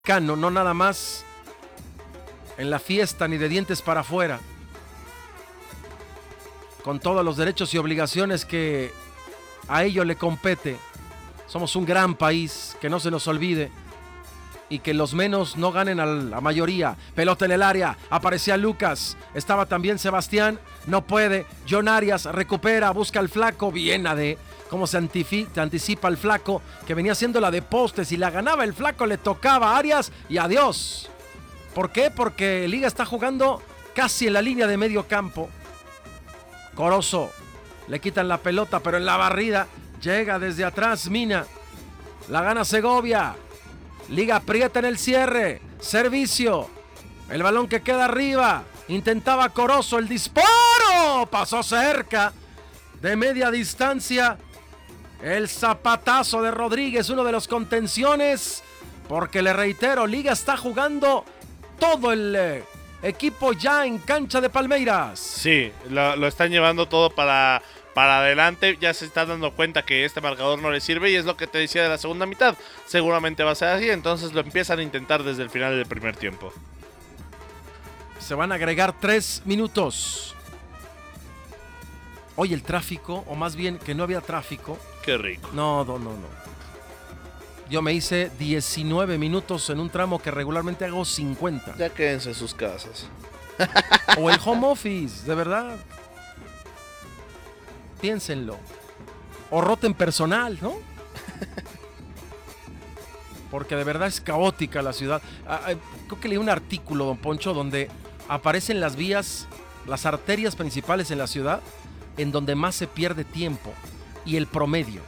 No nada más en la fiesta ni de dientes para afuera, con todos los derechos y obligaciones que a ello le compete. Somos un gran país, que no se nos olvide, y que los menos no ganen a la mayoría. Pelota en el área, aparecía Lucas, estaba también Sebastián, no puede, John Arias recupera, busca al flaco, bien AD, cómo se anticipa el flaco, que venía haciendo la de postes, y la ganaba el flaco, le tocaba a Arias, y adiós. ¿Por qué? Porque Liga está jugando casi en la línea de medio campo. Corozo, le quitan la pelota, pero en la barrida, llega desde atrás Mina, la gana Segovia, Liga aprieta en el cierre, servicio, el balón que queda arriba, intentaba Corozo, el disparo, pasó cerca, de media distancia, el zapatazo de Rodríguez, uno de los contenciones, porque le reitero, Liga está jugando todo el equipo ya en cancha de Palmeiras. Sí, lo están llevando todo para adelante. Ya se está dando cuenta que este marcador no le sirve, y es lo que te decía de la segunda mitad. Seguramente va a ser así, entonces lo empiezan a intentar desde el final del primer tiempo. Se van a agregar 3 minutos. Hoy el tráfico, o más bien que no había tráfico. Qué rico. No. Yo me hice 19 minutos en un tramo que regularmente hago 50. Ya quédense en sus casas. O el home office, de verdad. Piénsenlo. O roten personal, ¿no? Porque de verdad es caótica la ciudad. Creo que leí un artículo, don Poncho, donde aparecen las vías, las arterias principales en la ciudad, en donde más se pierde tiempo, y el promedio.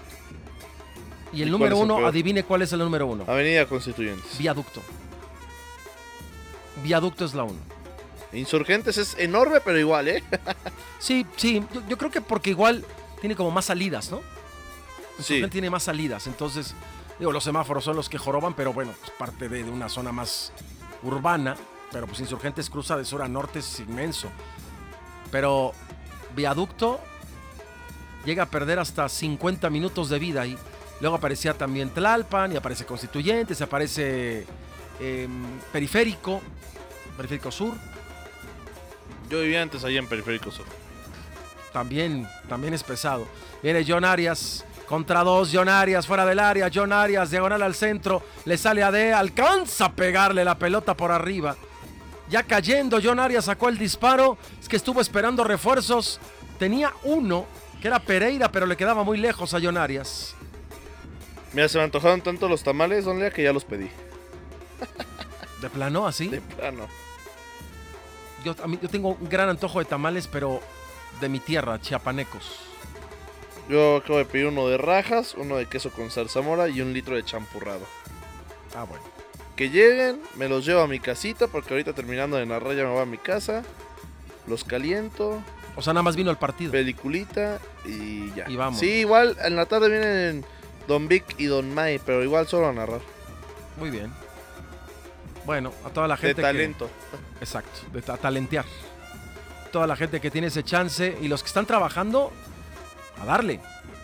Y el número uno, adivine cuál es el número uno. Avenida Constituyentes. Viaducto. Viaducto es la 1. Insurgentes es enorme, pero igual, ¿eh? Sí. Yo creo que porque igual tiene como más salidas, ¿no? Sí. Tiene más salidas, entonces, digo, los semáforos son los que joroban, pero bueno, pues parte de una zona más urbana, pero pues Insurgentes cruza de sur a norte, es inmenso. Pero Viaducto llega a perder hasta 50 minutos de vida ahí. Luego aparecía también Tlalpan, y aparece Constituyentes, aparece Periférico Sur. Yo vivía antes allá en Periférico Sur. También es pesado. Viene John Arias, contra 2, John Arias fuera del área, John Arias, diagonal al centro, le sale a D, alcanza a pegarle la pelota por arriba. Ya cayendo, John Arias sacó el disparo, es que estuvo esperando refuerzos, tenía uno, que era Pereira, pero le quedaba muy lejos a John Arias. Mira, se me antojaron tanto los tamales, don Lea, que ya los pedí. ¿De plano así? De plano. Yo tengo un gran antojo de tamales, pero de mi tierra, chiapanecos. Yo acabo de pedir uno de rajas, uno de queso con zarzamora y 1 litro de champurrado. Ah, bueno. Que lleguen, me los llevo a mi casita, porque ahorita terminando de narrar ya me voy a mi casa. Los caliento. O sea, nada más vino el partido. Peliculita y ya. Y vamos. Sí, igual en la tarde vienen Don Vic y Don May, pero igual solo a narrar. Muy bien. Bueno, a toda la gente de talento. Exacto, a talentear. Toda la gente que tiene ese chance, y los que están trabajando, a darle.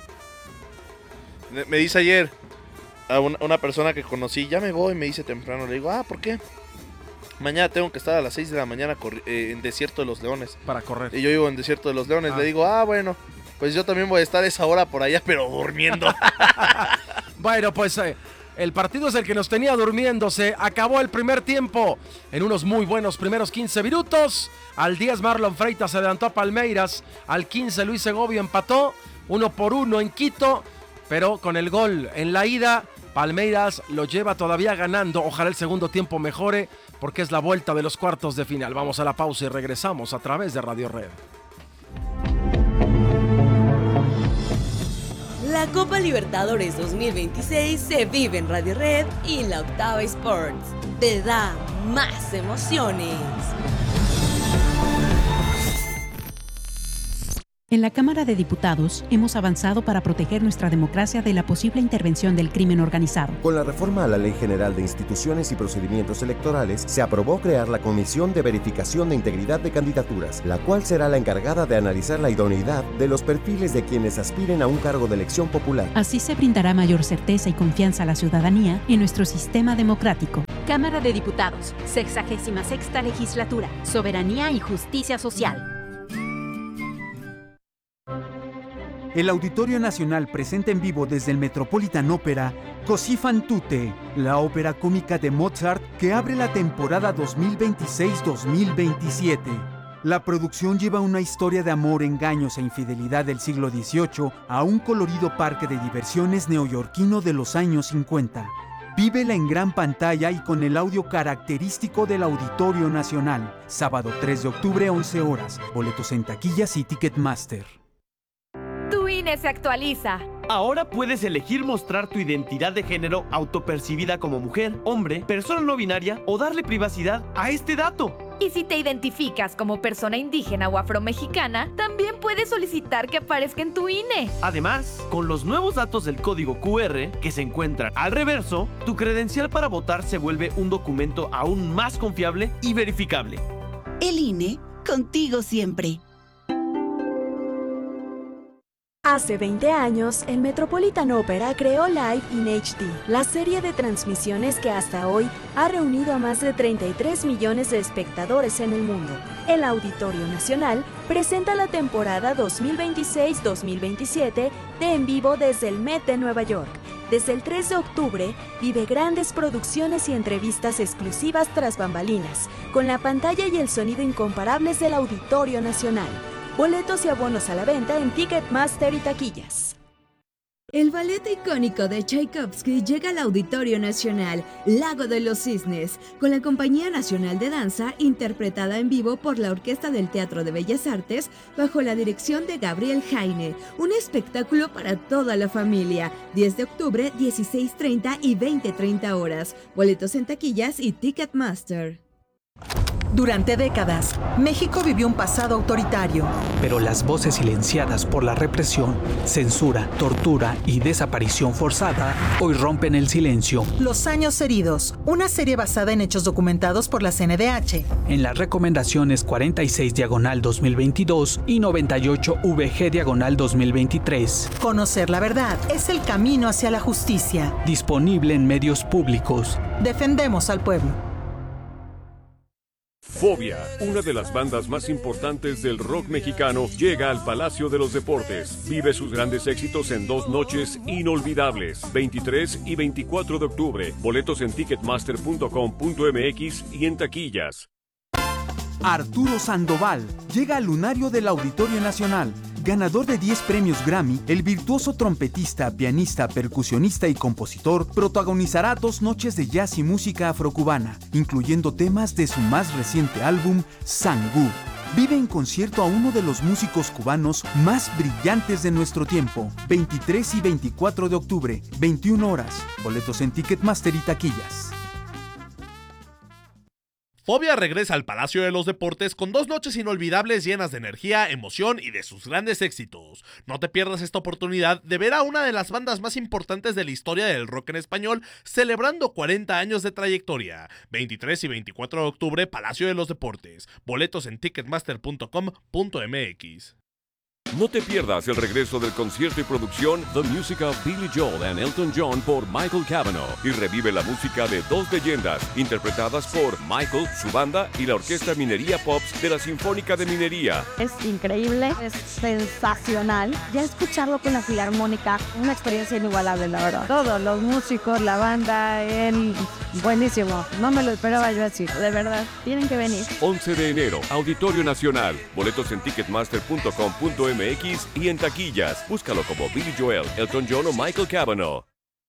Me dice ayer a una persona que conocí, ya me voy, me dice temprano. Le digo, ¿por qué? Mañana tengo que estar a las 6 de la mañana en Desierto de los Leones. Para correr. Y yo vivo en Desierto de los Leones. Le digo, bueno, pues yo también voy a estar a esa hora por allá, pero durmiendo. Bueno, pues el partido es el que nos tenía durmiendo. Se acabó el primer tiempo en unos muy buenos primeros 15 minutos. Al 10 Marlon Freitas se adelantó a Palmeiras. Al 15 Luis Segovia empató 1-1 en Quito. Pero con el gol en la ida, Palmeiras lo lleva todavía ganando. Ojalá el segundo tiempo mejore, porque es la vuelta de los cuartos de final. Vamos a la pausa y regresamos a través de Radio Red. La Copa Libertadores 2026 se vive en Radio Red y la Octava Sports. Te da más emociones. En la Cámara de Diputados hemos avanzado para proteger nuestra democracia de la posible intervención del crimen organizado. Con la reforma a la Ley General de Instituciones y Procedimientos Electorales, se aprobó crear la Comisión de Verificación de Integridad de Candidaturas, la cual será la encargada de analizar la idoneidad de los perfiles de quienes aspiren a un cargo de elección popular. Así se brindará mayor certeza y confianza a la ciudadanía en nuestro sistema democrático. Cámara de Diputados, 66ª Legislatura, Soberanía y Justicia Social. El Auditorio Nacional presenta en vivo desde el Metropolitan Opera Così fan tutte, la ópera cómica de Mozart que abre la temporada 2026-2027. La producción lleva una historia de amor, engaños e infidelidad del siglo XVIII a un colorido parque de diversiones neoyorquino de los años 50. Vívela en gran pantalla y con el audio característico del Auditorio Nacional. Sábado 3 de octubre, 11 horas. Boletos en taquillas y Ticketmaster. Tu INE se actualiza. Ahora puedes elegir mostrar tu identidad de género autopercibida como mujer, hombre, persona no binaria o darle privacidad a este dato. Y si te identificas como persona indígena o afromexicana, también puedes solicitar que aparezca en tu INE. Además, con los nuevos datos del código QR que se encuentran al reverso, tu credencial para votar se vuelve un documento aún más confiable y verificable. El INE, contigo siempre. Hace 20 años, el Metropolitan Opera creó Live in HD, la serie de transmisiones que hasta hoy ha reunido a más de 33 millones de espectadores en el mundo. El Auditorio Nacional presenta la temporada 2026-2027 de En Vivo desde el Met de Nueva York. Desde el 3 de octubre, vive grandes producciones y entrevistas exclusivas tras bambalinas, con la pantalla y el sonido incomparables del Auditorio Nacional. Boletos y abonos a la venta en Ticketmaster y taquillas. El ballet icónico de Tchaikovsky llega al Auditorio Nacional, Lago de los Cisnes, con la Compañía Nacional de Danza, interpretada en vivo por la Orquesta del Teatro de Bellas Artes, bajo la dirección de Gabriel Heine. Un espectáculo para toda la familia. 10 de octubre, 16:30 y 20:30 horas. Boletos en taquillas y Ticketmaster. Durante décadas, México vivió un pasado autoritario. Pero las voces silenciadas por la represión, censura, tortura y desaparición forzada hoy rompen el silencio. Los años heridos, una serie basada en hechos documentados por la CNDH. En las recomendaciones 46/2022 y 98/VG/2023. Conocer la verdad es el camino hacia la justicia. Disponible en medios públicos. Defendemos al pueblo. Fobia, una de las bandas más importantes del rock mexicano, llega al Palacio de los Deportes. Vive sus grandes éxitos en 2 noches inolvidables, 23 y 24 de octubre. Boletos en ticketmaster.com.mx y en taquillas. Arturo Sandoval llega al lunario del Auditorio Nacional. Ganador de 10 premios Grammy, el virtuoso trompetista, pianista, percusionista y compositor protagonizará 2 noches de jazz y música afrocubana, incluyendo temas de su más reciente álbum, Sangú. Vive en concierto a uno de los músicos cubanos más brillantes de nuestro tiempo. 23 y 24 de octubre, 21 horas. Boletos en Ticketmaster y taquillas. Fobia regresa al Palacio de los Deportes con 2 noches inolvidables llenas de energía, emoción y de sus grandes éxitos. No te pierdas esta oportunidad de ver a una de las bandas más importantes de la historia del rock en español celebrando 40 años de trayectoria. 23 y 24 de octubre, Palacio de los Deportes. Boletos en ticketmaster.com.mx. No te pierdas el regreso del concierto y producción The Music of Billy Joel and Elton John por Michael Cavanaugh y revive la música de 2 leyendas interpretadas por Michael, su banda y la Orquesta Minería Pops de la Sinfónica de Minería. Es increíble, es sensacional. Ya escucharlo con la Filarmónica, una experiencia inigualable, la verdad. Todos los músicos, la banda, él, buenísimo. No me lo esperaba yo así, de verdad. Tienen que venir. 11 de enero, Auditorio Nacional. Boletos en ticketmaster.com.mx y en taquillas. Búscalo como Billy Joel, Elton John o Michael Cavanaugh.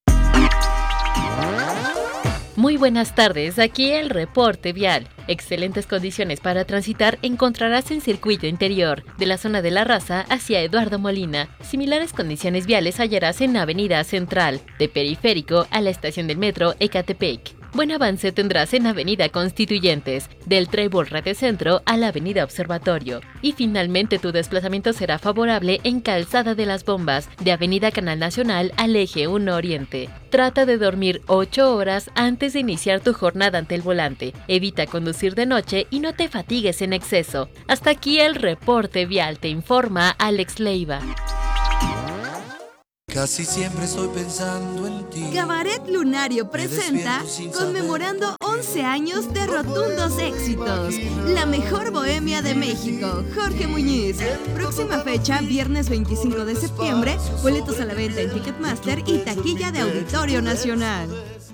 Muy buenas tardes, aquí el reporte vial. Excelentes condiciones para transitar encontrarás en circuito interior, de la zona de La Raza hacia Eduardo Molina. Similares condiciones viales hallarás en Avenida Central, de Periférico a la estación del metro Ecatepec. Buen avance tendrás en Avenida Constituyentes, del Trébol Red Centro a la Avenida Observatorio. Y finalmente tu desplazamiento será favorable en Calzada de las Bombas, de Avenida Canal Nacional al Eje 1 Oriente. Trata de dormir 8 horas antes de iniciar tu jornada ante el volante. Evita conducir de noche y no te fatigues en exceso. Hasta aquí el reporte vial, te informa Alex Leiva. Casi siempre estoy pensando en ti. Cabaret Lunario presenta conmemorando 11 años de rotundos éxitos. La mejor bohemia de México, Jorge Muñiz. Próxima fecha, viernes 25 de septiembre. Boletos a la venta en Ticketmaster y taquilla de Auditorio Nacional.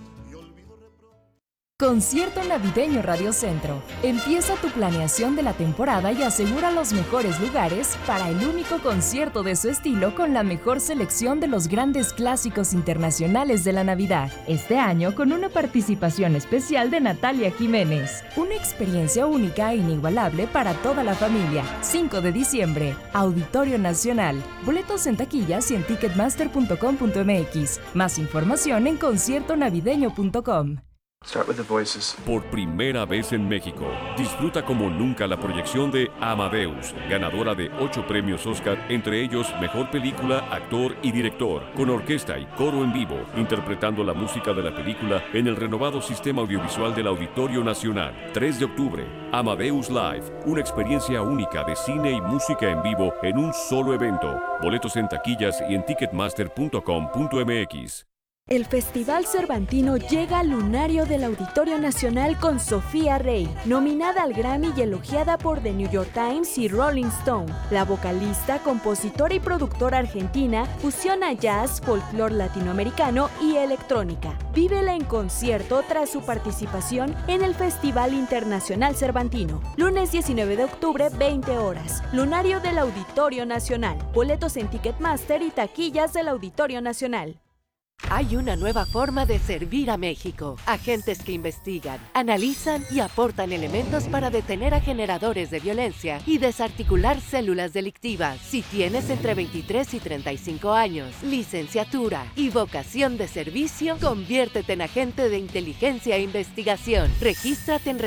Concierto Navideño Radio Centro. Empieza tu planeación de la temporada y asegura los mejores lugares para el único concierto de su estilo con la mejor selección de los grandes clásicos internacionales de la Navidad. Este año con una participación especial de Natalia Jiménez. Una experiencia única e inigualable para toda la familia. 5 de diciembre, Auditorio Nacional. Boletos en taquillas y en ticketmaster.com.mx. Más información en conciertonavideño.com. Por primera vez en México, disfruta como nunca la proyección de Amadeus, ganadora de 8 premios Oscar, entre ellos Mejor Película, Actor y Director, con orquesta y coro en vivo, interpretando la música de la película en el renovado sistema audiovisual del Auditorio Nacional. 3 de octubre, Amadeus Live, una experiencia única de cine y música en vivo en un solo evento. Boletos en taquillas y en ticketmaster.com.mx. El Festival Cervantino llega al Lunario del Auditorio Nacional con Sofía Rey, nominada al Grammy y elogiada por The New York Times y Rolling Stone. La vocalista, compositora y productora argentina fusiona jazz, folclore latinoamericano y electrónica. Vívela en concierto tras su participación en el Festival Internacional Cervantino. Lunes 19 de octubre, 20 horas. Lunario del Auditorio Nacional. Boletos en Ticketmaster y taquillas del Auditorio Nacional. Hay una nueva forma de servir a México. Agentes que investigan, analizan y aportan elementos para detener a generadores de violencia y desarticular células delictivas. Si tienes entre 23 y 35 años, licenciatura y vocación de servicio, conviértete en agente de inteligencia e investigación. Regístrate en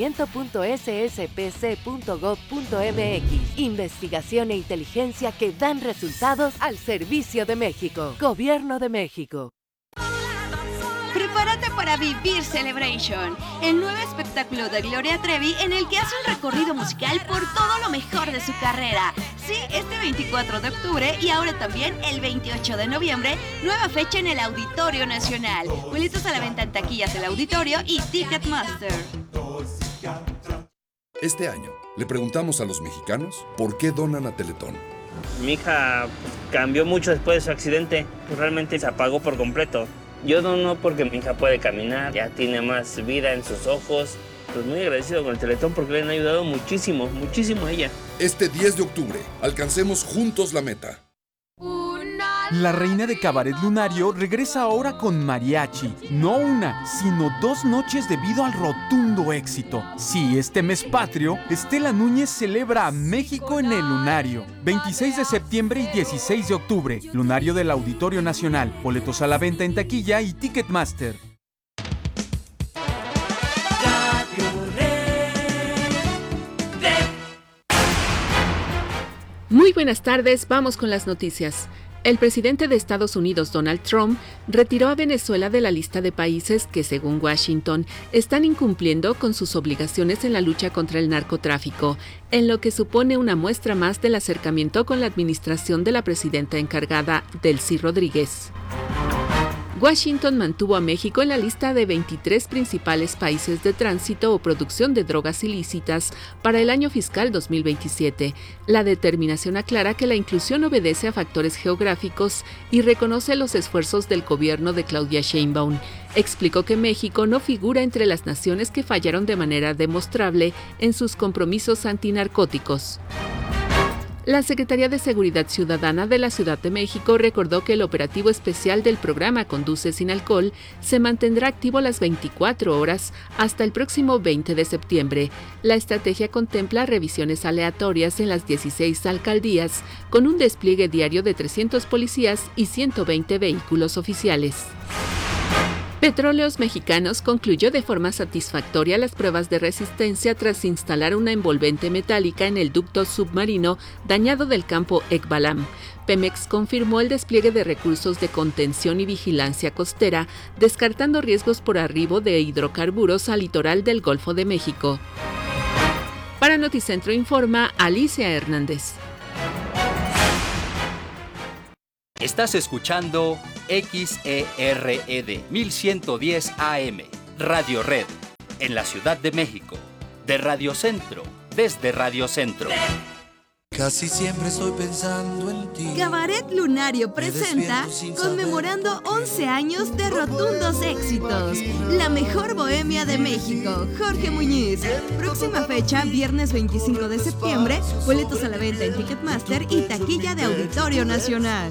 reclutamiento.sspc.gov.mx. Investigación e inteligencia que dan resultados al servicio de México. Gobierno de México. Prepárate para Vivir Celebration, el nuevo espectáculo de Gloria Trevi en el que hace un recorrido musical por todo lo mejor de su carrera. Sí, este 24 de octubre y ahora también el 28 de noviembre, nueva fecha en el Auditorio Nacional. Boletos a la venta en taquillas del Auditorio y Ticketmaster. Este año le preguntamos a los mexicanos por qué donan a Teletón. Mi hija cambió mucho después de su accidente, realmente se apagó por completo. Yo dono porque mi hija puede caminar, ya tiene más vida en sus ojos. Pues muy agradecido con el Teletón porque le han ayudado muchísimo, muchísimo a ella. Este 10 de octubre, alcancemos juntos la meta. La reina de Cabaret Lunario regresa ahora con mariachi. No una, sino 2 noches debido al rotundo éxito. Sí, este mes patrio, Estela Núñez celebra a México en el Lunario. 26 de septiembre y 16 de octubre. Lunario del Auditorio Nacional. Boletos a la venta en taquilla y Ticketmaster. Muy buenas tardes, vamos con las noticias. El presidente de Estados Unidos, Donald Trump, retiró a Venezuela de la lista de países que, según Washington, están incumpliendo con sus obligaciones en la lucha contra el narcotráfico, en lo que supone una muestra más del acercamiento con la administración de la presidenta encargada, Delcy Rodríguez. Washington mantuvo a México en la lista de 23 principales países de tránsito o producción de drogas ilícitas para el año fiscal 2027. La determinación aclara que la inclusión obedece a factores geográficos y reconoce los esfuerzos del gobierno de Claudia Sheinbaum. Explicó que México no figura entre las naciones que fallaron de manera demostrable en sus compromisos antinarcóticos. La Secretaría de Seguridad Ciudadana de la Ciudad de México recordó que el operativo especial del programa Conduce sin Alcohol se mantendrá activo las 24 horas hasta el próximo 20 de septiembre. La estrategia contempla revisiones aleatorias en las 16 alcaldías, con un despliegue diario de 300 policías y 120 vehículos oficiales. Petróleos Mexicanos concluyó de forma satisfactoria las pruebas de resistencia tras instalar una envolvente metálica en el ducto submarino dañado del campo Ekbalam. Pemex confirmó el despliegue de recursos de contención y vigilancia costera, descartando riesgos por arribo de hidrocarburos al litoral del Golfo de México. Para Noticentro informa Alicia Hernández. Estás escuchando XERED 1110 AM, Radio Red, en la Ciudad de México, de Radio Centro, desde Radio Centro. Casi siempre estoy pensando en ti. Cabaret Lunario presenta conmemorando 11 años de rotundos éxitos. La mejor bohemia de México, Jorge Muñiz. Próxima fecha, viernes 25 de septiembre. Boletos a la venta en Ticketmaster y taquilla de Auditorio Nacional.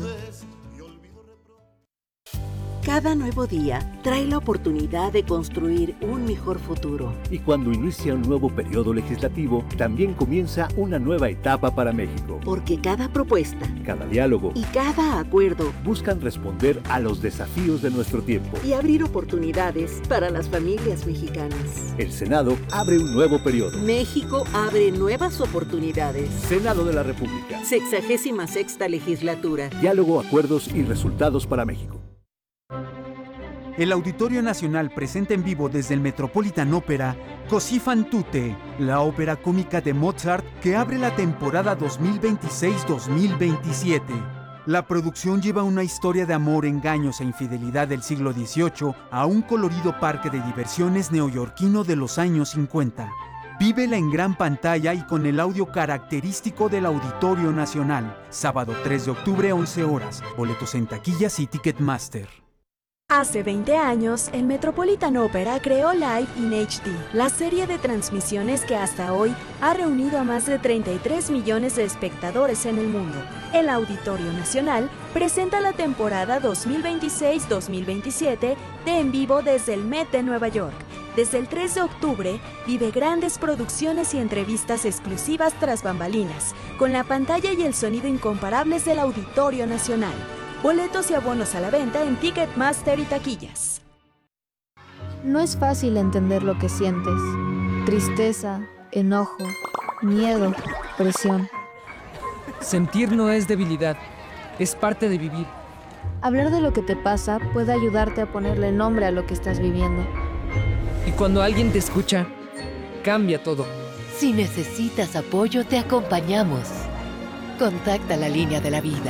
Cada nuevo día trae la oportunidad de construir un mejor futuro. Y cuando inicia un nuevo periodo legislativo, también comienza una nueva etapa para México. Porque cada propuesta, cada diálogo y cada acuerdo buscan responder a los desafíos de nuestro tiempo y abrir oportunidades para las familias mexicanas. El Senado abre un nuevo periodo. México abre nuevas oportunidades. Senado de la República. 66ª legislatura. Diálogo, acuerdos y resultados para México. El Auditorio Nacional presenta en vivo desde el Metropolitan Opera Così fan tutte, la ópera cómica de Mozart que abre la temporada 2026-2027. La producción lleva una historia de amor, engaños e infidelidad del siglo XVIII a un colorido parque de diversiones neoyorquino de los años 50. Vívela en gran pantalla y con el audio característico del Auditorio Nacional. Sábado 3 de octubre, 11 horas. Boletos en taquillas y Ticketmaster. Hace 20 años, el Metropolitan Opera creó Live in HD, la serie de transmisiones que hasta hoy ha reunido a más de 33 millones de espectadores en el mundo. El Auditorio Nacional presenta la temporada 2026-2027 de En Vivo desde el Met de Nueva York. Desde el 3 de octubre, vive grandes producciones y entrevistas exclusivas tras bambalinas, con la pantalla y el sonido incomparables del Auditorio Nacional. Boletos y abonos a la venta en Ticketmaster y taquillas. No es fácil entender lo que sientes. Tristeza, enojo, miedo, presión. Sentir no es debilidad, es parte de vivir. Hablar de lo que te pasa puede ayudarte a ponerle nombre a lo que estás viviendo. Y cuando alguien te escucha, cambia todo. Si necesitas apoyo, te acompañamos. Contacta la línea de la vida.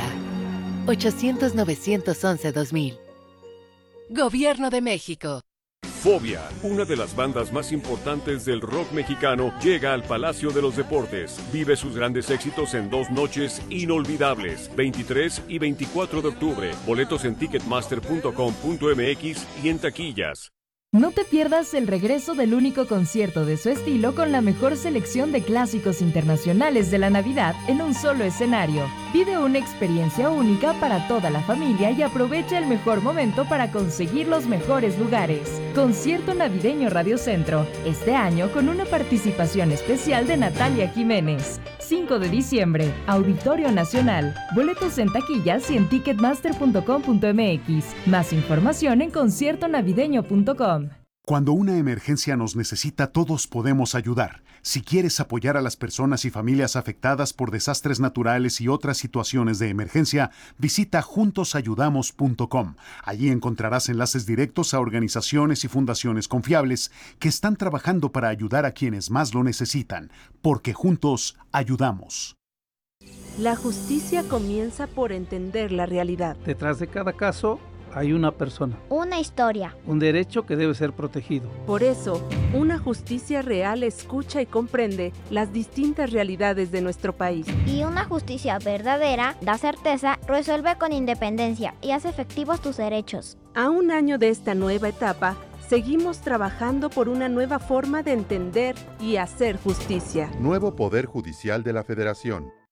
800-911-2000. Gobierno de México. Fobia, una de las bandas más importantes del rock mexicano, llega al Palacio de los Deportes. Vive sus grandes éxitos en 2 noches inolvidables, 23 y 24 de octubre. Boletos en ticketmaster.com.mx y en taquillas. No te pierdas el regreso del único concierto de su estilo con la mejor selección de clásicos internacionales de la Navidad en un solo escenario. Vive una experiencia única para toda la familia y aprovecha el mejor momento para conseguir los mejores lugares. Concierto navideño Radio Centro, este año con una participación especial de Natalia Jiménez. 5 de diciembre, Auditorio Nacional. Boletos en taquillas y en ticketmaster.com.mx. Más información en conciertonavideño.com. Cuando una emergencia nos necesita, todos podemos ayudar. Si quieres apoyar a las personas y familias afectadas por desastres naturales y otras situaciones de emergencia, visita juntosayudamos.com. Allí encontrarás enlaces directos a organizaciones y fundaciones confiables que están trabajando para ayudar a quienes más lo necesitan, porque juntos ayudamos. La justicia comienza por entender la realidad. Detrás de cada caso hay una persona. Una historia. Un derecho que debe ser protegido. Por eso, una justicia real escucha y comprende las distintas realidades de nuestro país. Y una justicia verdadera da certeza, resuelve con independencia y hace efectivos tus derechos. A un año de esta nueva etapa, seguimos trabajando por una nueva forma de entender y hacer justicia. Nuevo Poder Judicial de la Federación.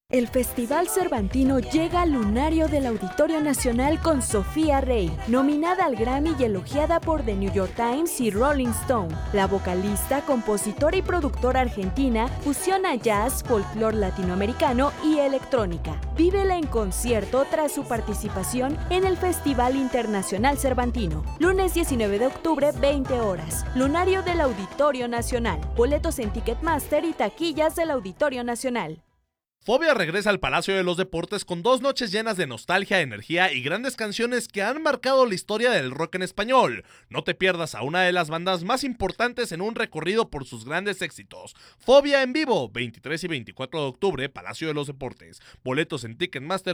El Festival Cervantino llega al lunario del Auditorio Nacional con Sofía Rey, nominada al Grammy y elogiada por The New York Times y Rolling Stone. La vocalista, compositora y productora argentina fusiona jazz, folclore latinoamericano y electrónica. Vívela en concierto tras su participación en el Festival Internacional Cervantino. Lunes 19 de octubre, 20 horas. Lunario del Auditorio Nacional. Boletos en Ticketmaster y taquillas del Auditorio Nacional. Fobia regresa al Palacio de los Deportes con 2 noches llenas de nostalgia, energía y grandes canciones que han marcado la historia del rock en español. No te pierdas a una de las bandas más importantes en un recorrido por sus grandes éxitos. Fobia en vivo, 23 y 24 de octubre, Palacio de los Deportes. Boletos en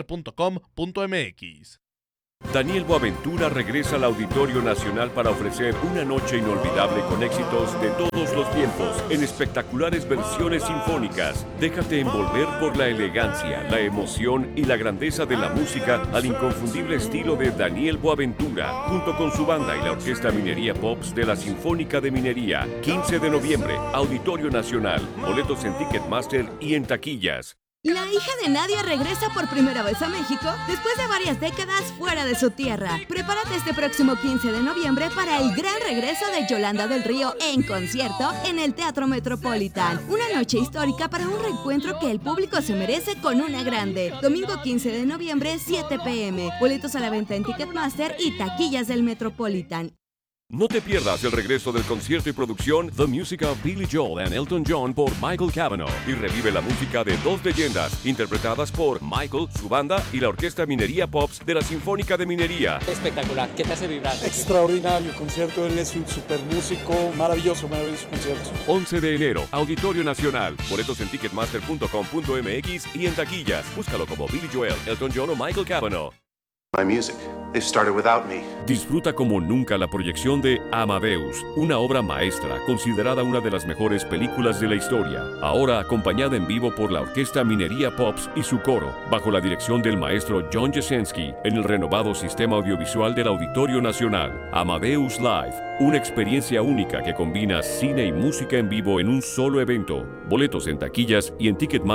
ticketmaster.com.mx. Daniel Boaventura regresa al Auditorio Nacional para ofrecer una noche inolvidable con éxitos de todos los tiempos en espectaculares versiones sinfónicas. Déjate envolver por la elegancia, la emoción y la grandeza de la música al inconfundible estilo de Daniel Boaventura, junto con su banda y la Orquesta Minería Pops de la Sinfónica de Minería. 15 de noviembre, Auditorio Nacional. Boletos en Ticketmaster y en taquillas. La hija de Nadia regresa por primera vez a México después de varias décadas fuera de su tierra. Prepárate este próximo 15 de noviembre para el gran regreso de Yolanda del Río en concierto en el Teatro Metropolitan. Una noche histórica para un reencuentro que el público se merece con una grande. Domingo 15 de noviembre, 7 p.m. Boletos a la venta en Ticketmaster y taquillas del Metropolitan. No te pierdas el regreso del concierto y producción The Music of Billy Joel and Elton John por Michael Cavanaugh y revive la música de 2 leyendas interpretadas por Michael, su banda y la Orquesta Minería Pops de la Sinfónica de Minería. Espectacular, ¿qué te hace vibrar? Extraordinario concierto, él es un super músico, maravilloso concierto. 11 de enero, Auditorio Nacional. Boletos en ticketmaster.com.mx y en taquillas. Búscalo como Billy Joel, Elton John o Michael Cavanaugh. My music. They started without me. Disfruta como nunca la proyección de Amadeus, una obra maestra considerada una de las mejores películas de la historia. Ahora acompañada en vivo por la Orquesta Minería Pops y su coro, bajo la dirección del maestro John Jasenski, en el renovado sistema audiovisual del Auditorio Nacional. Amadeus Live, una experiencia única que combina cine y música en vivo en un solo evento. Boletos en taquillas y en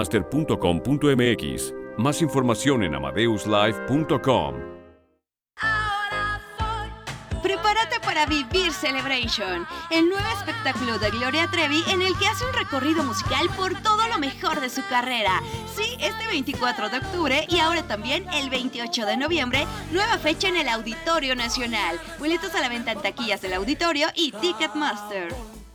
ticketmaster.com.mx. Más información en amadeuslive.com. Prepárate para vivir Celebration, el nuevo espectáculo de Gloria Trevi en el que hace un recorrido musical por todo lo mejor de su carrera. Sí, este 24 de octubre y ahora también el 28 de noviembre, nueva fecha en el Auditorio Nacional. Boletos a la venta en taquillas del Auditorio y Ticketmaster.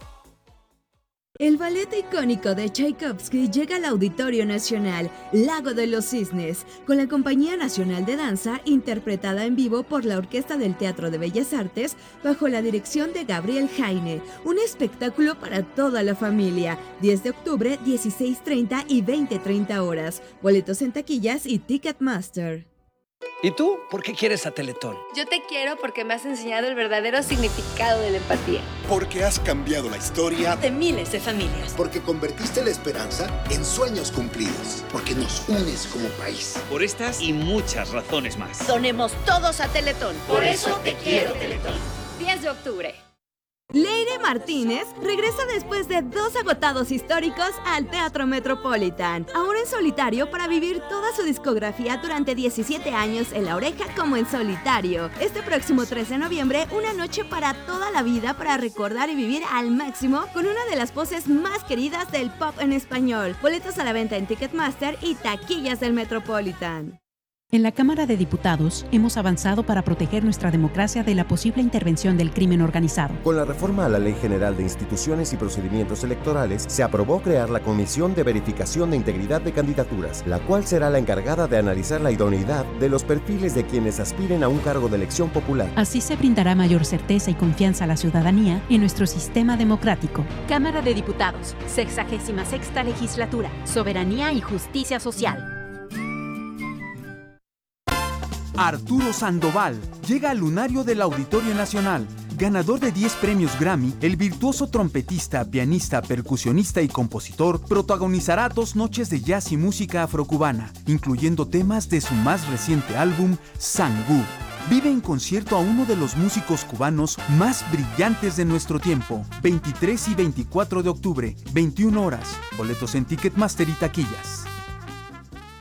El ballet icónico de Tchaikovsky llega al Auditorio Nacional, Lago de los Cisnes, con la Compañía Nacional de Danza, interpretada en vivo por la Orquesta del Teatro de Bellas Artes, bajo la dirección de Gabriel Jaine. Un espectáculo para toda la familia. 10 de octubre, 16:30 y 20:30 horas. Boletos en taquillas y Ticketmaster. ¿Y tú? ¿Por qué quieres a Teletón? Yo te quiero porque me has enseñado el verdadero significado de la empatía. Porque has cambiado la historia de miles de familias. Porque convertiste la esperanza en sueños cumplidos. Porque nos unes como país. Por estas y muchas razones más. Donemos todos a Teletón. Por eso te quiero, Teletón. 10 de octubre. Leire Martínez regresa después de 2 agotados históricos al Teatro Metropolitan, ahora en solitario para vivir toda su discografía durante 17 años en La Oreja como en solitario. Este próximo 3 de noviembre, una noche para toda la vida para recordar y vivir al máximo con una de las voces más queridas del pop en español. Boletos a la venta en Ticketmaster y taquillas del Metropolitan. En la Cámara de Diputados hemos avanzado para proteger nuestra democracia de la posible intervención del crimen organizado. Con la reforma a la Ley General de Instituciones y Procedimientos Electorales, se aprobó crear la Comisión de Verificación de Integridad de Candidaturas, la cual será la encargada de analizar la idoneidad de los perfiles de quienes aspiren a un cargo de elección popular. Así se brindará mayor certeza y confianza a la ciudadanía en nuestro sistema democrático. Cámara de Diputados, 66ª Legislatura, Soberanía y Justicia Social. Arturo Sandoval llega al lunario del Auditorio Nacional. Ganador de 10 premios Grammy, el virtuoso trompetista, pianista, percusionista y compositor protagonizará 2 noches de jazz y música afrocubana, incluyendo temas de su más reciente álbum, Sangú. Vive en concierto a uno de los músicos cubanos más brillantes de nuestro tiempo. 23 y 24 de octubre, 21 horas. Boletos en Ticketmaster y taquillas.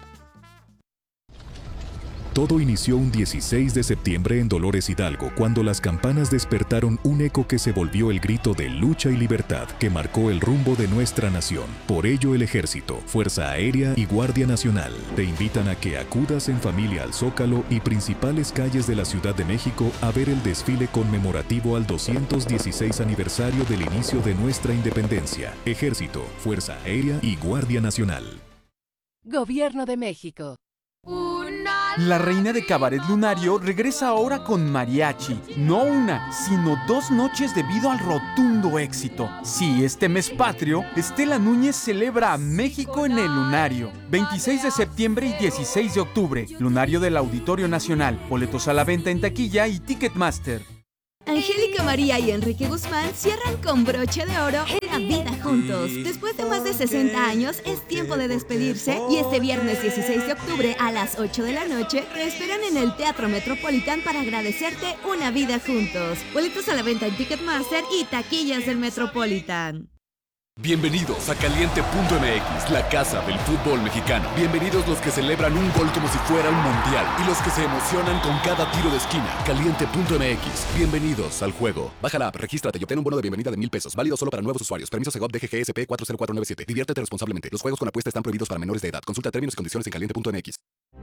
Todo inició un 16 de septiembre en Dolores Hidalgo, cuando las campanas despertaron un eco que se volvió el grito de lucha y libertad que marcó el rumbo de nuestra nación. Por ello, el Ejército, Fuerza Aérea y Guardia Nacional te invitan a que acudas en familia al Zócalo y principales calles de la Ciudad de México a ver el desfile conmemorativo al 216 aniversario del inicio de nuestra independencia. Ejército, Fuerza Aérea y Guardia Nacional. Gobierno de México. La reina de Cabaret Lunario regresa ahora con mariachi. No una, sino 2 noches debido al rotundo éxito. Sí, este mes patrio, Estela Núñez celebra a México en el Lunario. 26 de septiembre y 16 de octubre. Lunario del Auditorio Nacional. Boletos a la venta en taquilla y Ticketmaster. Angélica María y Enrique Guzmán cierran con broche de oro Una Vida Juntos. Después de más de 60 años, es tiempo de despedirse y este viernes 16 de octubre a las 8 de la noche te esperan en el Teatro Metropolitan para agradecerte Una Vida Juntos. Boletos a la venta en Ticketmaster y taquillas del Metropolitan. Bienvenidos a Caliente.mx, la casa del fútbol mexicano. Bienvenidos los que celebran un gol como si fuera un mundial y los que se emocionan con cada tiro de esquina. Caliente.mx, bienvenidos al juego. Baja la app, regístrate y obtén un bono de bienvenida de $1,000. Válido solo para nuevos usuarios. Permiso Segov DGGSP 40497. Diviértete responsablemente. Los juegos con apuesta están prohibidos para menores de edad. Consulta términos y condiciones en Caliente.mx.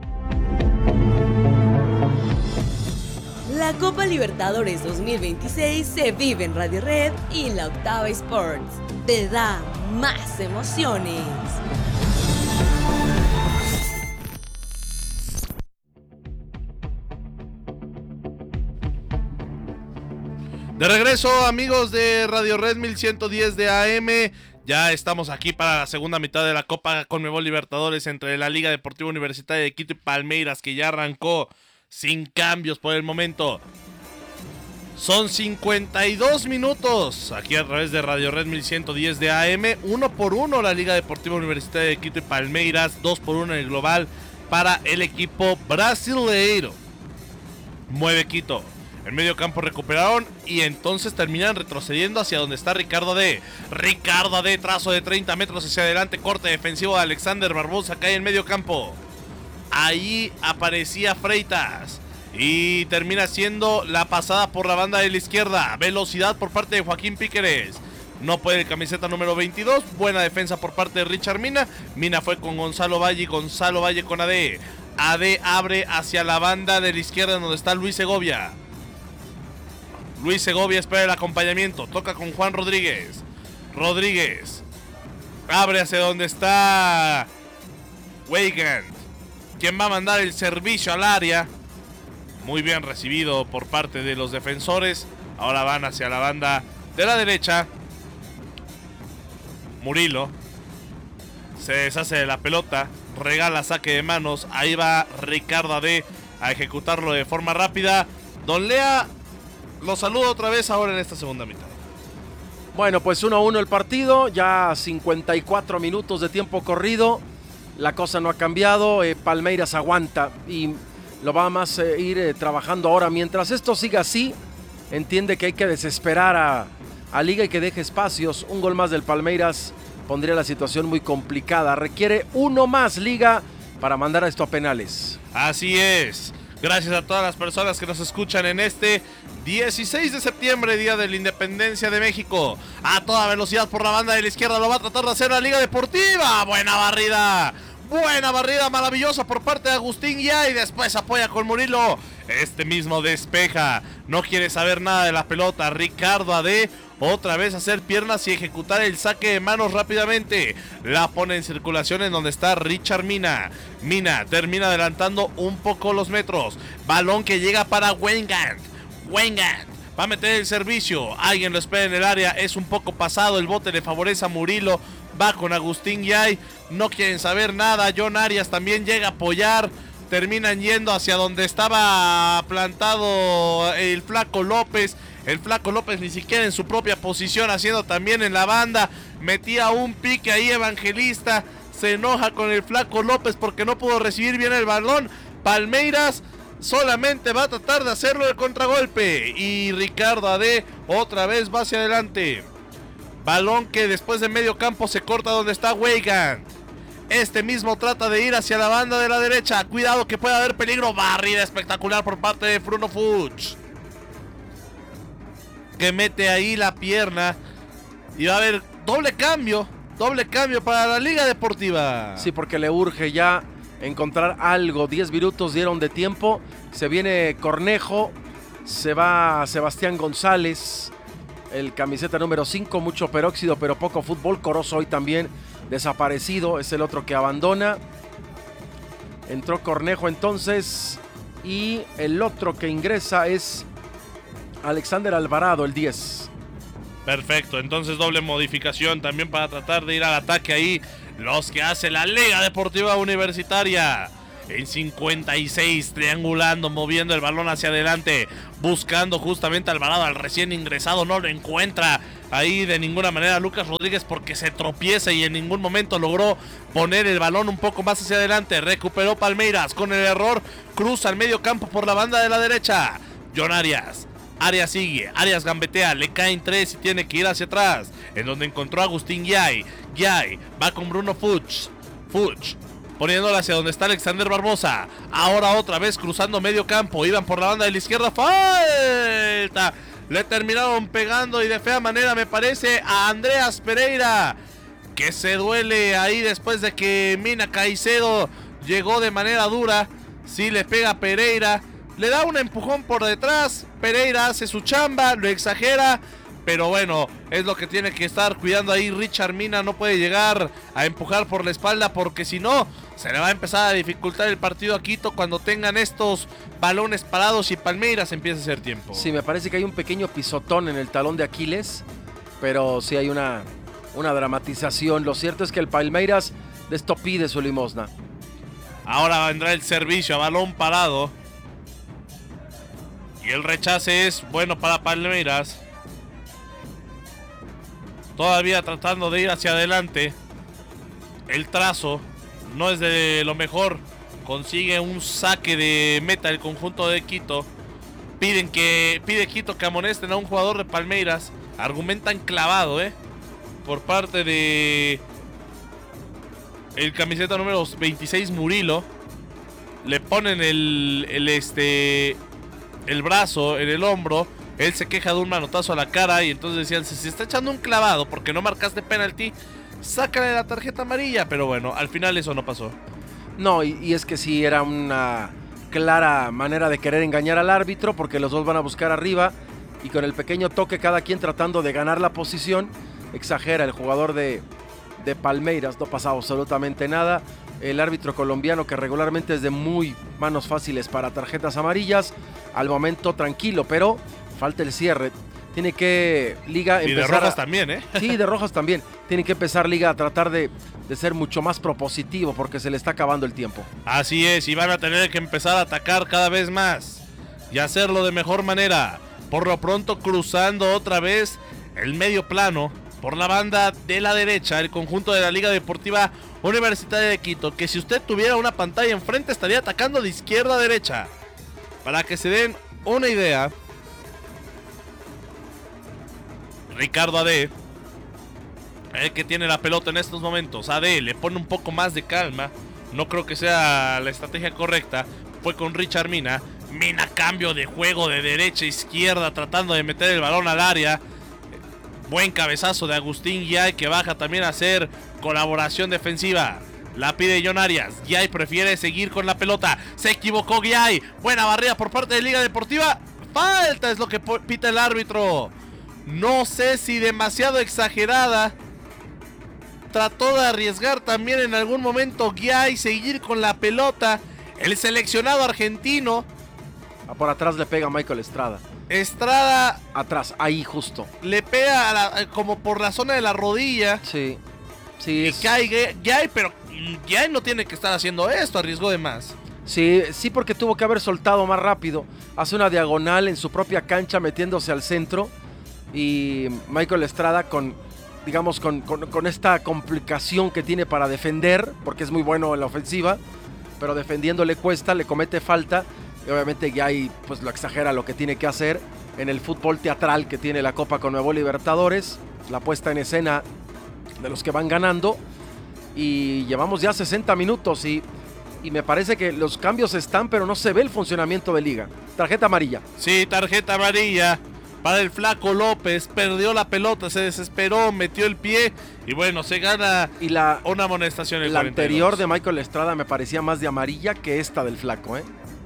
La Copa Libertadores 2026 se vive en Radio Red y la Octava Sports. Te da más emociones. De regreso, amigos de Radio Red 1110 de AM. Ya estamos aquí para la segunda mitad de la Copa Conmebol Libertadores entre la Liga Deportiva Universitaria de Quito y Palmeiras, que ya arrancó sin cambios por el momento. Son 52 minutos aquí a través de Radio Red 1110 de AM. 1-1 la Liga Deportiva Universitaria de Quito y Palmeiras. 2-1 en el global para el equipo brasileiro. Mueve Quito. En medio campo recuperaron y entonces terminan retrocediendo hacia donde está Ricardo Ade. Ricardo Ade, trazo de 30 metros hacia adelante, corte defensivo de Alexander Barbosa, cae en medio campo. Ahí aparecía Freitas y termina siendo la pasada por la banda de la izquierda. Velocidad por parte de Joaquín Píqueres. No puede el camiseta número 22. Buena defensa por parte de Richard Mina. Mina fue con Gonzalo Valle y Gonzalo Valle con Ade. Ade abre hacia la banda de la izquierda donde está Luis Segovia. Luis Segovia espera el acompañamiento. Toca con Juan Rodríguez. Rodríguez abre hacia donde está Weigand, quien va a mandar el servicio al área. Muy bien recibido por parte de los defensores. Ahora van hacia la banda de la derecha. Murilo se deshace de la pelota, regala saque de manos. Ahí va Ricardo Ade a ejecutarlo de forma rápida. Don Lea, lo saludo otra vez ahora en esta segunda mitad. Bueno, pues 1-1 el partido, ya 54 minutos de tiempo corrido. La cosa no ha cambiado, Palmeiras aguanta y lo va a más ir trabajando ahora. Mientras esto siga así, entiende que hay que desesperar a Liga y que deje espacios. Un gol más del Palmeiras pondría la situación muy complicada. Requiere uno más Liga para mandar a esto a penales. Así es. Gracias a todas las personas que nos escuchan en este 16 de septiembre, Día de la Independencia de México. A toda velocidad por la banda de la izquierda lo va a tratar de hacer la Liga Deportiva. Buena barrida maravillosa por parte de Agustín ya, y después apoya con Murilo. Este mismo despeja, no quiere saber nada de la pelota. Ricardo Ade otra vez hacer piernas y ejecutar el saque de manos rápidamente. La pone en circulación en donde está Richard Mina. Mina termina adelantando un poco los metros. Balón que llega para Weigand. Weigand va a meter el servicio. Alguien lo espera en el área. Es un poco pasado. El bote le favorece a Murilo. Va con Agustín Yay. No quieren saber nada. John Arias también llega a apoyar. Terminan yendo hacia donde estaba plantado el Flaco López. El Flaco López ni siquiera en su propia posición, haciendo también en la banda. Metía un pique ahí Evangelista. Se enoja con el Flaco López porque no pudo recibir bien el balón. Palmeiras solamente va a tratar de hacerlo de contragolpe. Y Ricardo Ade otra vez va hacia adelante. Balón que después de medio campo se corta donde está Weigand. Este mismo trata de ir hacia la banda de la derecha. Cuidado que puede haber peligro. Barrida espectacular por parte de Bruno Fuchs, que mete ahí la pierna. Y va a haber doble cambio para la Liga Deportiva. Sí, porque le urge ya encontrar algo. 10 minutos dieron de tiempo. Se viene Cornejo, se va Sebastián González, el camiseta número 5, mucho peróxido pero poco fútbol. Corozo hoy también desaparecido, es el otro que abandona. Entró Cornejo entonces y el otro que ingresa es Alexander Alvarado, el 10. Perfecto, entonces doble modificación también para tratar de ir al ataque ahí los que hace la Liga Deportiva Universitaria. En 56, triangulando, moviendo el balón hacia adelante, buscando justamente a Alvarado, al recién ingresado. No lo encuentra ahí de ninguna manera Lucas Rodríguez porque se tropieza y en ningún momento logró poner el balón un poco más hacia adelante. Recuperó Palmeiras con el error, cruza al medio campo por la banda de la derecha. John Arias sigue, Arias gambetea, le caen 3 y tiene que ir hacia atrás, en donde encontró a Agustín Giay. Giay va con Bruno Fuchs, poniéndola hacia donde está Alexander Barbosa. Ahora otra vez cruzando medio campo. Iban por la banda de la izquierda. ¡Falta! Le terminaron pegando y de fea manera, me parece, a Andreas Pereira, que se duele ahí después de que Mina Caicedo llegó de manera dura. Sí, le pega a Pereira. Le da un empujón por detrás. Pereira hace su chamba, lo exagera. Pero bueno, es lo que tiene que estar cuidando ahí Richard Mina. No puede llegar a empujar por la espalda porque si no, se le va a empezar a dificultar el partido a Quito cuando tengan estos balones parados y Palmeiras empieza a hacer tiempo. Sí, me parece que hay un pequeño pisotón en el talón de Aquiles, pero sí hay una dramatización. Lo cierto es que el Palmeiras de esto pide su limosna. Ahora vendrá el servicio a balón parado. Y el rechace es bueno para Palmeiras. Todavía tratando de ir hacia adelante. El trazo no es de lo mejor. Consigue un saque de meta el conjunto de Quito. Pide Quito que amonesten a un jugador de Palmeiras. Argumentan clavado, por parte de el camiseta número 26 Murilo. Le ponen el brazo en el hombro. Él se queja de un manotazo a la cara y entonces decían, si se está echando un clavado porque no marcaste penalti, sácale la tarjeta amarilla. Pero bueno, al final eso no pasó. No, y es que sí era una clara manera de querer engañar al árbitro porque los dos van a buscar arriba y con el pequeño toque cada quien tratando de ganar la posición. Exagera el jugador de Palmeiras, no pasaba absolutamente nada. El árbitro colombiano, que regularmente es de muy manos fáciles para tarjetas amarillas, al momento tranquilo, pero falta el cierre. Tiene que Liga empezar. Y de rojas también, Sí, de rojas también. Tiene que empezar Liga a tratar de ser mucho más propositivo porque se le está acabando el tiempo. Así es, y van a tener que empezar a atacar cada vez más y hacerlo de mejor manera. Por lo pronto cruzando otra vez el medio plano por la banda de la derecha, el conjunto de la Liga Deportiva Universitaria de Quito, que si usted tuviera una pantalla enfrente estaría atacando de izquierda a derecha. Para que se den una idea, Ricardo Ade, el que tiene la pelota en estos momentos. Ade le pone un poco más de calma. No creo que sea la estrategia correcta. Fue con Richard Mina. Mina cambio de juego de derecha a izquierda tratando de meter el balón al área. Buen cabezazo de Agustín Giay, que baja también a hacer colaboración defensiva. La pide John Arias. Giay prefiere seguir con la pelota. Se equivocó Giay. Buena barrida por parte de Liga Deportiva. Falta es lo que pita el árbitro. No sé si demasiado exagerada. Trató de arriesgar también en algún momento Giay, seguir con la pelota. El seleccionado argentino. Por atrás le pega a Michael Estrada. Estrada atrás, ahí justo. Le pega como por la zona de la rodilla. Sí. Y cae Giay, pero Giay no tiene que estar haciendo esto, arriesgó de más. Sí, porque tuvo que haber soltado más rápido. Hace una diagonal en su propia cancha metiéndose al centro. Y Michael Estrada con esta complicación que tiene para defender, porque es muy bueno en la ofensiva, pero defendiendo le cuesta, le comete falta. Y obviamente Giay pues lo exagera lo que tiene que hacer en el fútbol teatral que tiene la Copa Conmebol Libertadores, la puesta en escena de los que van ganando. y llevamos ya 60 minutos y me parece que los cambios están, pero no se ve el funcionamiento de Liga. Tarjeta amarilla. Sí, tarjeta amarilla para el Flaco López. Perdió la pelota, se desesperó, metió el pie y bueno, se gana una amonestación. La anterior de Michael Estrada me parecía más de amarilla que esta del Flaco, ¿eh?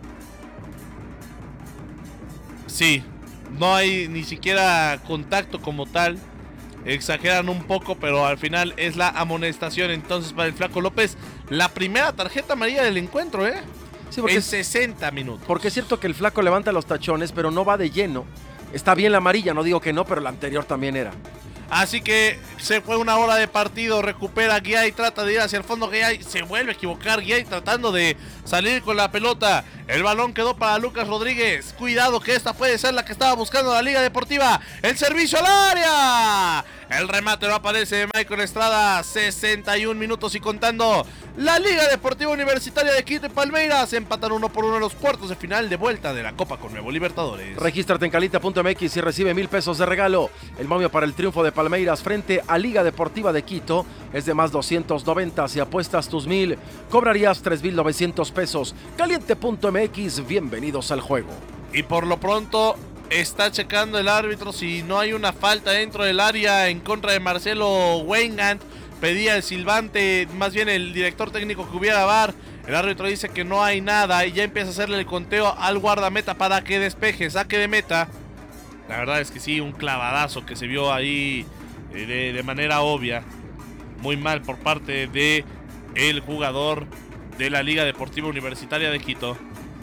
Sí, no hay ni siquiera contacto como tal. Exageran un poco, pero al final es la amonestación entonces para el Flaco López. La primera tarjeta amarilla del encuentro, Sí, porque en 60 minutos. Porque es cierto que el Flaco levanta los tachones, pero no va de lleno. Está bien la amarilla, no digo que no, pero la anterior también era. Así que se fue una hora de partido, recupera Guiay, trata de ir hacia el fondo, Guiay se vuelve a equivocar, Guiay tratando de salir con la pelota. El balón quedó para Lucas Rodríguez. Cuidado que esta puede ser la que estaba buscando la Liga Deportiva. El servicio al área. El remate no aparece de Michael Estrada. 61 minutos y contando. La Liga Deportiva Universitaria de Quito y Palmeiras empatan 1-1 en los cuartos de final de vuelta de la Copa Conmebol Libertadores. Regístrate en calita.mx y recibe 1,000 pesos de regalo. El momio para el triunfo de Palmeiras frente a Liga Deportiva de Quito es de más 290. Si apuestas tus 1,000, cobrarías 3,900 pesos. Caliente.mx, bienvenidos al juego. Y por lo pronto está checando el árbitro si no hay una falta dentro del área en contra de Marcelo Weingart. Pedía el silbante, más bien el director técnico, que hubiera VAR. El árbitro dice que no hay nada y ya empieza a hacerle el conteo al guardameta para que despeje, saque de meta. La verdad es que sí, un clavadazo que se vio ahí de manera obvia. Muy mal por parte de el jugador de la Liga Deportiva Universitaria de Quito.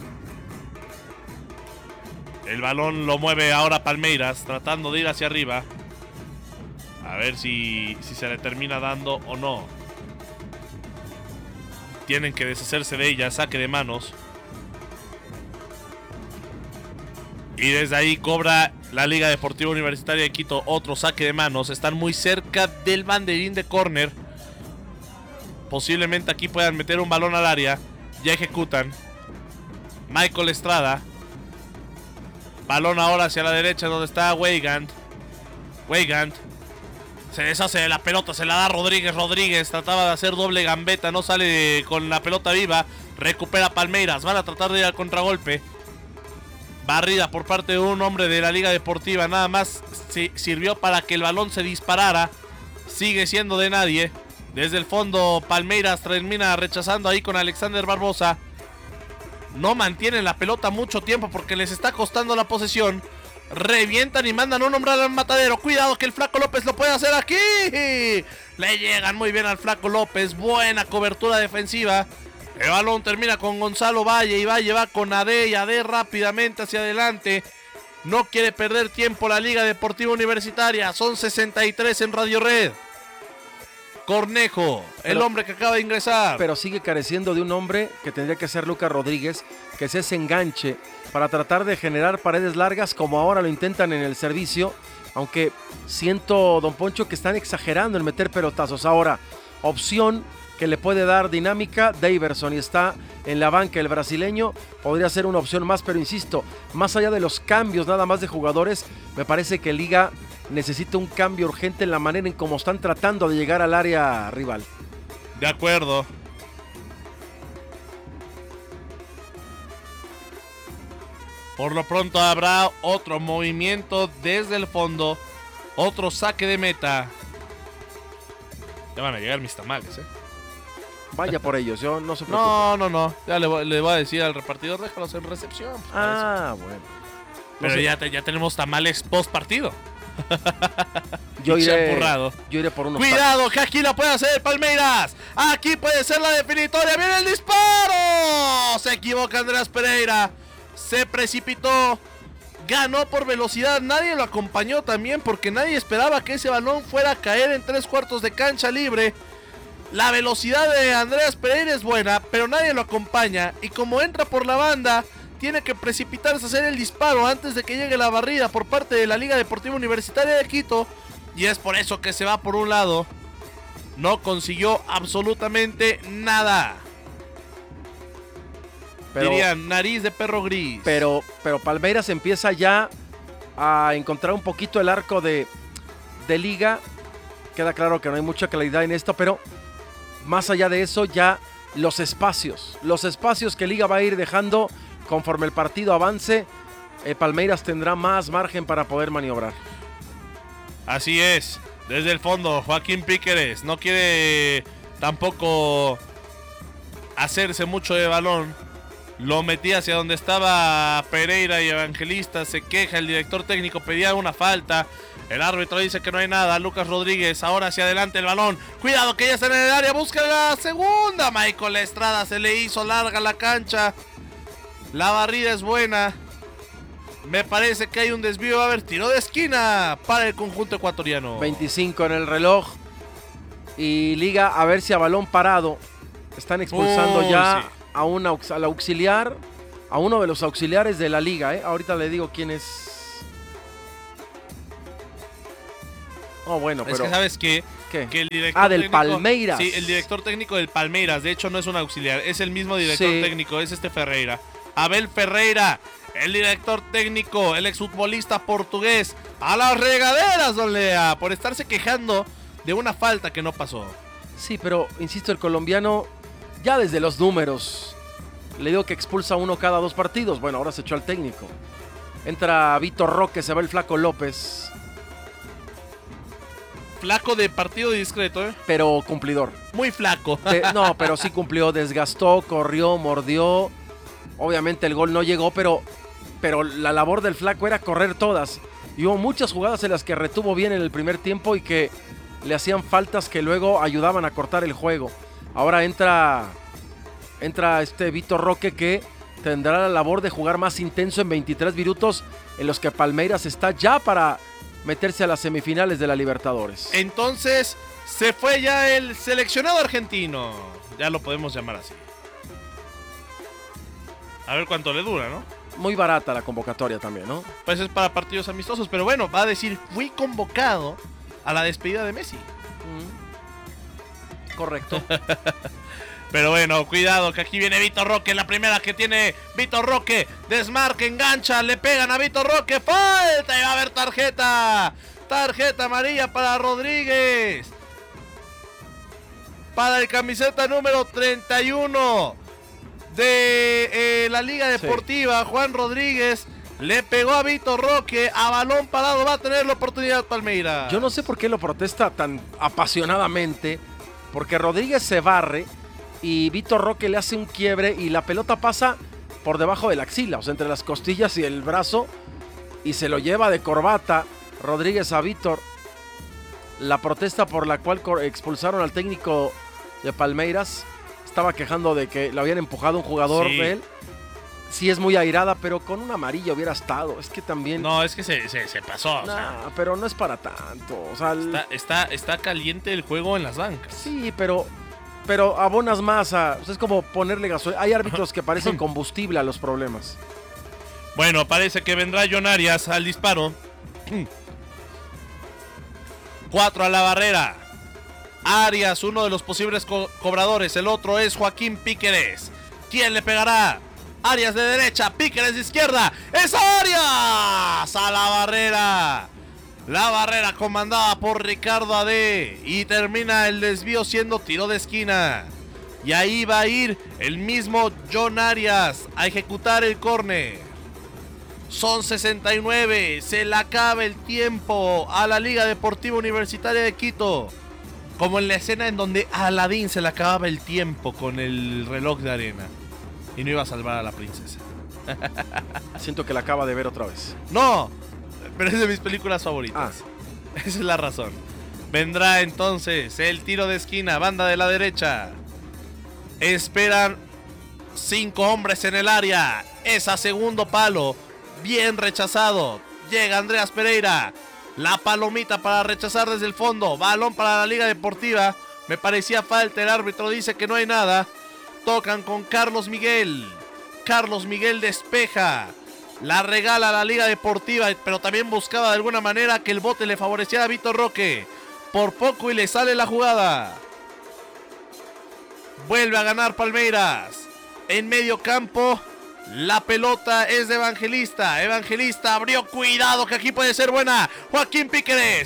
El balón lo mueve ahora Palmeiras, tratando de ir hacia arriba. A ver si se le termina dando o no. Tienen que deshacerse de ella, saque de manos. Y desde ahí cobra la Liga Deportiva Universitaria de Quito otro saque de manos. Están muy cerca del banderín de córner. Posiblemente aquí puedan meter un balón al área. Ya ejecutan. Michael Estrada. Balón ahora hacia la derecha donde está Weigand. Se deshace de la pelota, se la da Rodríguez. Rodríguez trataba de hacer doble gambeta, no sale con la pelota viva. Recupera Palmeiras, van a tratar de ir al contragolpe. Barrida por parte de un hombre de la Liga Deportiva. Nada más sirvió para que el balón se disparara. Sigue siendo de nadie. Desde el fondo Palmeiras termina rechazando ahí con Alexander Barbosa. No mantienen la pelota mucho tiempo porque les está costando la posesión. Revientan y mandan un hombre al matadero. Cuidado que el Flaco López lo puede hacer aquí. Le llegan muy bien al Flaco López. Buena cobertura defensiva. El balón termina con Gonzalo Valle y Valle va con Ade y Ade rápidamente hacia adelante. No quiere perder tiempo la Liga Deportiva Universitaria. Son 63 en Radio Red. Cornejo, el hombre que acaba de ingresar. Pero sigue careciendo de un hombre que tendría que ser Lucas Rodríguez, que es ese enganche para tratar de generar paredes largas como ahora lo intentan en el servicio. Aunque siento, don Poncho, que están exagerando en meter pelotazos. Ahora, opción que le puede dar dinámica Daverson y está en la banca el brasileño, podría ser una opción más, pero insisto, más allá de los cambios nada más de jugadores, me parece que Liga necesita un cambio urgente en la manera en cómo están tratando de llegar al área rival. De acuerdo. Por lo pronto habrá otro movimiento desde el fondo, otro saque de meta. Ya van a llegar mis tamales, Vaya por ellos, yo no se preocupe. No. Ya le voy a decir al repartidor, déjalos en recepción. Bueno. Pero no sé. ya tenemos tamales post partido. Yo iré por unos. Cuidado, que aquí la puede hacer Palmeiras. Aquí puede ser la definitoria. ¡Viene el disparo! Se equivoca Andreas Pereira. Se precipitó. Ganó por velocidad. Nadie lo acompañó también porque nadie esperaba que ese balón fuera a caer en 3/4 de cancha libre. La velocidad de Andreas Pereira es buena, pero nadie lo acompaña. Y como entra por la banda, tiene que precipitarse a hacer el disparo antes de que llegue la barrida por parte de la Liga Deportiva Universitaria de Quito. Y es por eso que se va por un lado. No consiguió absolutamente nada. Dirían nariz de perro gris. Pero Palmeiras empieza ya a encontrar un poquito el arco de Liga. Queda claro que no hay mucha claridad en esto, pero más allá de eso, ya los espacios que Liga va a ir dejando conforme el partido avance, Palmeiras tendrá más margen para poder maniobrar. Así es, desde el fondo, Joaquín Píqueres no quiere tampoco hacerse mucho de balón. Lo metí hacia donde estaba Pereira y Evangelista. Se queja, el director técnico pedía una falta. El árbitro dice que no hay nada. Lucas Rodríguez ahora hacia adelante el balón. Cuidado que ya está en el área. Busca la segunda. Michael Estrada, se le hizo larga la cancha. La barrida es buena. Me parece que hay un desvío. Va a haber tiro de esquina para el conjunto ecuatoriano. 25 en el reloj. Y Liga a ver si a balón parado están expulsando ya. Sí. Al auxiliar, a uno de los auxiliares de la Liga, ¿eh? Ahorita le digo quién es. Oh, bueno, pero... Es que ¿sabes qué? ¿Qué? Que el director del técnico, Palmeiras. Sí, el director técnico del Palmeiras, de hecho no es un auxiliar, es el mismo director técnico, es Ferreira. Abel Ferreira, el director técnico, el exfutbolista portugués, a las regaderas, don Lea, por estarse quejando de una falta que no pasó. Sí, pero, insisto, el colombiano... Ya desde los números, le digo que expulsa uno cada 2 partidos. Bueno, ahora se echó al técnico. Entra Vitor Roque, se va el Flaco López. Flaco de partido discreto, ¿eh? Pero cumplidor. Muy flaco. No, pero sí cumplió, desgastó, corrió, mordió. Obviamente el gol no llegó, pero la labor del Flaco era correr todas. Y hubo muchas jugadas en las que retuvo bien en el primer tiempo y que le hacían faltas que luego ayudaban a cortar el juego. Ahora entra Vitor Roque, que tendrá la labor de jugar más intenso en 23 minutos en los que Palmeiras está ya para meterse a las semifinales de la Libertadores. Entonces se fue ya el seleccionado argentino, ya lo podemos llamar así. A ver cuánto le dura, ¿no? Muy barata la convocatoria también, ¿no? Pues es para partidos amistosos, pero bueno, va a decir, fui convocado a la despedida de Messi. Correcto. Pero bueno, cuidado que aquí viene Vitor Roque, la primera que tiene Vitor Roque, desmarca, engancha, le pegan a Vitor Roque, falta y va a haber tarjeta amarilla para Rodríguez, para el camiseta número 31 de la Liga Deportiva, sí. Juan Rodríguez le pegó a Vitor Roque, a balón parado va a tener la oportunidad Palmeiras. Yo no sé por qué lo protesta tan apasionadamente, porque Rodríguez se barre y Vitor Roque le hace un quiebre y la pelota pasa por debajo de la axila, o sea, entre las costillas y el brazo, y se lo lleva de corbata Rodríguez a Vitor. La protesta por la cual expulsaron al técnico de Palmeiras estaba quejando de que lo habían empujado un jugador de él. Sí, es muy airada, pero con una amarilla hubiera estado. Es que también... No, es que se pasó. Pero no es para tanto. O sea, está caliente el juego en las bancas. Sí, pero abonas más a... O sea, es como ponerle gasolina. Hay árbitros que parecen combustible a los problemas. Bueno, parece que vendrá John Arias al disparo. 4 a la barrera. Arias, uno de los posibles cobradores. El otro es Joaquín Píqueres. ¿Quién le pegará? Arias de derecha, Píqueres de izquierda. ¡Es Arias! A la barrera. La barrera comandada por Ricardo Ade. Y termina el desvío siendo tiro de esquina. Y ahí va a ir el mismo John Arias a ejecutar el córner. Son 69. Se le acaba el tiempo a la Liga Deportiva Universitaria de Quito. Como en la escena en donde a Aladín se le acababa el tiempo con el reloj de arena. Y no iba a salvar a la princesa. Siento que la acaba de ver otra vez. No, pero es de mis películas favoritas. Esa es la razón. Vendrá entonces el tiro de esquina, banda de la derecha. Esperan 5 hombres en el área. Es a segundo palo. Bien rechazado. Llega Andreas Pereira. La palomita para rechazar desde el fondo. Balón para la Liga Deportiva. Me parecía falta. El árbitro dice que no hay nada. Tocan con Carlos Miguel. Carlos Miguel despeja. La regala a la Liga Deportiva, pero también buscaba de alguna manera que el bote le favoreciera a Vitor Roque. Por poco y le sale la jugada. Vuelve a ganar Palmeiras. En medio campo, la pelota es de Evangelista. Evangelista abrió, cuidado que aquí puede ser buena. Joaquín Píqueres.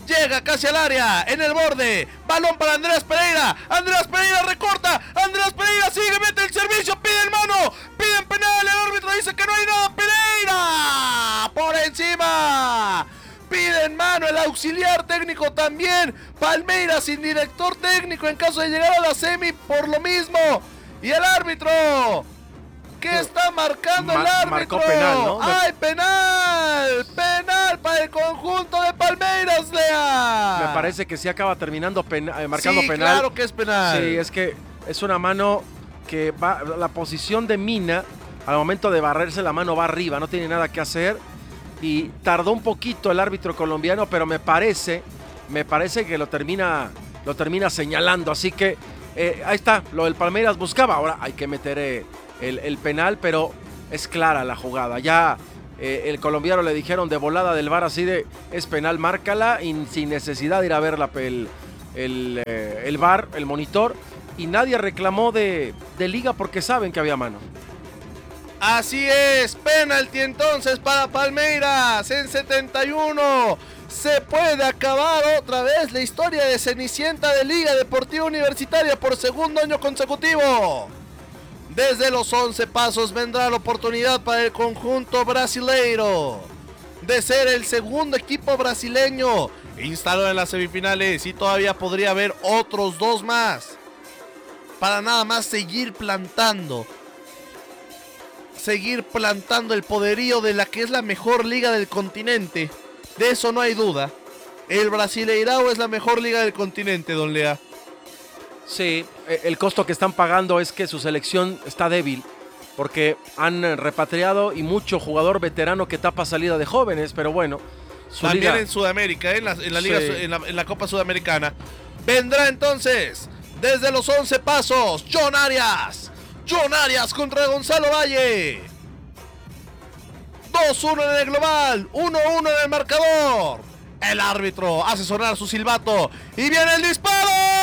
Llega casi al área, en el borde. Balón para Andreas Pereira. Andreas Pereira recorta. Andreas Pereira sigue, mete el servicio. Piden mano. Piden penal. El árbitro dice que no hay nada. Pereira por encima. Piden mano. El auxiliar técnico también. Palmeiras sin director técnico en caso de llegar a la semi por lo mismo. Y el árbitro, ¿qué está marcando el árbitro? Marcó penal, ¿no? ¡Ay, penal! ¡Penal para el conjunto de Palmeiras, Lea! Me parece que sí acaba terminando marcando sí, penal. Claro que es penal. Sí, es que es una mano que va, la posición de Mina, al momento de barrerse la mano va arriba, no tiene nada que hacer. Y tardó un poquito el árbitro colombiano, pero me parece que lo termina señalando. Así que ahí está, lo del Palmeiras buscaba. Ahora hay que meter el penal, pero es clara la jugada. Ya el colombiano le dijeron de volada del VAR así de es penal, márcala, y sin necesidad de ir a ver el VAR, el monitor, y nadie reclamó de liga porque saben que había mano. Así es, penalti entonces para Palmeiras en 71. Se puede acabar otra vez la historia de Cenicienta de Liga Deportiva Universitaria por segundo año consecutivo. Desde los 11 pasos vendrá la oportunidad para el conjunto brasileiro de ser el segundo equipo brasileño instalado en las semifinales, y todavía podría haber otros 2 más para nada más seguir plantando el poderío de la que es la mejor liga del continente. De eso no hay duda. El Brasileirao es la mejor liga del continente, don Lea. Sí, el costo que están pagando es que su selección está débil, porque han repatriado y mucho jugador veterano que tapa salida de jóvenes, pero bueno. También liga... en Sudamérica, en la liga, sí. en la Copa Sudamericana. Vendrá entonces, desde los 11 pasos, John Arias contra Gonzalo Valle. 2-1 en el global, 1-1 en el marcador. El árbitro hace sonar su silbato y viene el disparo.